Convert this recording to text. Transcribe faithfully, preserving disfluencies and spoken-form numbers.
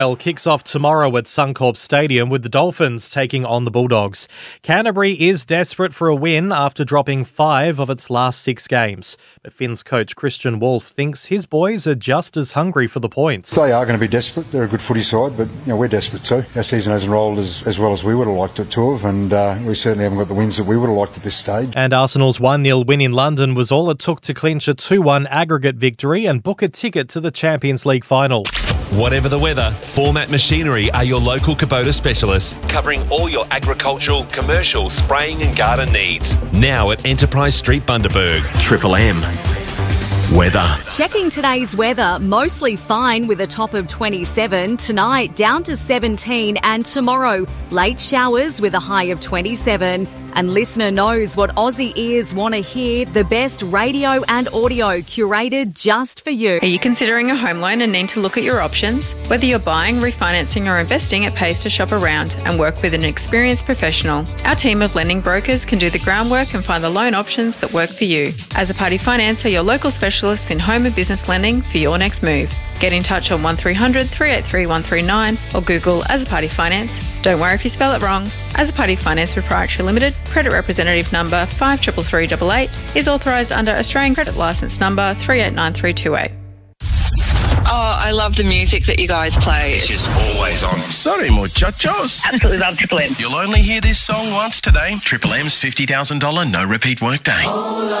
Well, kicks off tomorrow at Suncorp Stadium with the Dolphins taking on the Bulldogs. Canterbury is desperate for a win after dropping five of its last six games. But Finns coach Christian Wolf thinks his boys are just as hungry for the points. They are going to be desperate. They're a good footy side, but you know, we're desperate too. Our season hasn't rolled as, as well as we would have liked it to have, and uh, we certainly haven't got the wins that we would have liked at this stage. And Arsenal's one nil win in London was all it took to clinch a two one aggregate victory and book a ticket to the Champions League final. Whatever the weather, Format Machinery are your local Kubota specialists, covering all your agricultural, commercial, spraying and garden needs. Now at Enterprise Street, Bundaberg. Triple M. Weather. Checking today's weather, mostly fine with a top of twenty-seven. Tonight, down to seventeen. And tomorrow, late showers with a high of twenty-seven. And listener knows what Aussie ears want to hear, the best radio and audio curated just for you. Are you considering a home loan and need to look at your options? Whether you're buying, refinancing or investing, it pays to shop around and work with an experienced professional. Our team of lending brokers can do the groundwork and find the loan options that work for you. Azzopardi Finance are your local specialists in home and business lending for your next move. Get in touch on one three hundred, three eight three, one three nine or Google Azzopardi Finance. Don't worry if you spell it wrong. Azzopardi Finance Proprietary Limited, credit representative number five three three three eight eight, is authorised under Australian Credit Licence number three eight nine three two eight. Oh, I love the music that you guys play. It's just always on. Sorry, muchachos. Absolutely love Triple M. You'll only hear this song once today. Triple M's fifty thousand dollars no repeat workday.